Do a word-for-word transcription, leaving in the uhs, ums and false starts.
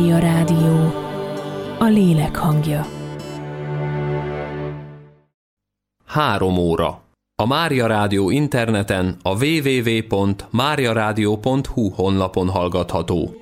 Mária Rádió, a lélek hangja. Három óra. A Mária Rádió interneten a double-u double-u double-u pont mária rádió pont hu honlapon hallgatható.